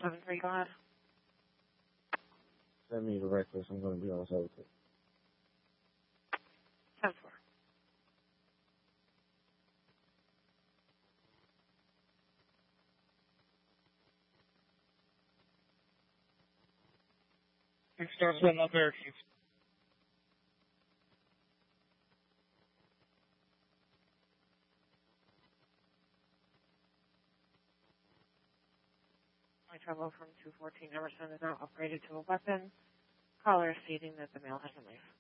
7-3, go ahead. Send me the reckless. I'm going to be on 7-3. 10-4. Star 7 up Americans. My trouble from 214 Emerson is now upgraded to a weapon. Caller is stating that the male has a knife.